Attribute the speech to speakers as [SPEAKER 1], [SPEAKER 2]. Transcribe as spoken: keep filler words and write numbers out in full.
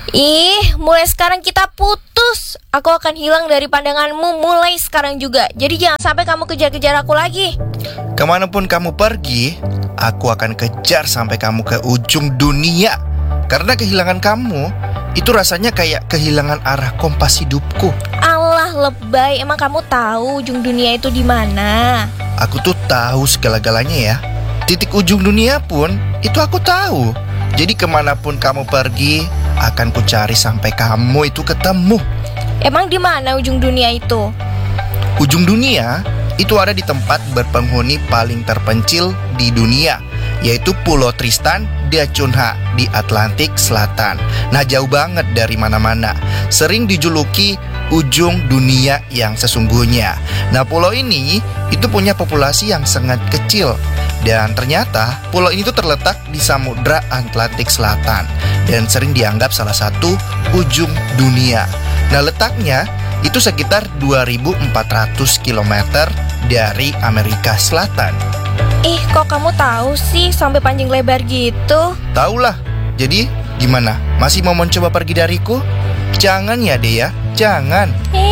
[SPEAKER 1] Ih, mulai sekarang kita putus. Aku akan hilang dari pandanganmu mulai sekarang juga. Jadi jangan sampai kamu kejar-kejar aku lagi.
[SPEAKER 2] Kemanapun kamu pergi, aku akan kejar sampai kamu ke ujung dunia. Karena kehilangan kamu, itu rasanya kayak kehilangan arah kompas hidupku.
[SPEAKER 1] Alah lebay, emang kamu tahu ujung dunia itu di mana?
[SPEAKER 2] Aku tuh tahu segala-galanya ya. Titik ujung dunia pun, itu aku tahu. Jadi kemanapun kamu pergi, akan ku cari sampai kamu itu ketemu.
[SPEAKER 1] Emang di mana ujung dunia itu?
[SPEAKER 2] Ujung dunia itu ada di tempat berpenghuni paling terpencil di dunia, yaitu Pulau Tristan da Cunha di Atlantik Selatan. Nah, jauh banget dari mana-mana. Sering dijuluki ujung dunia yang sesungguhnya. Nah, pulau ini itu punya populasi yang sangat kecil. Dan ternyata pulau ini tuh terletak di Samudra Atlantik Selatan dan sering dianggap salah satu ujung dunia. Nah, letaknya itu sekitar dua ribu empat ratus kilometer dari Amerika Selatan.
[SPEAKER 1] Ih, kok kamu tahu sih sampai panjang lebar gitu?
[SPEAKER 2] Taulah. Jadi gimana? Masih mau mencoba pergi dariku? Jangan ya, Dea. Jangan.
[SPEAKER 1] Eh,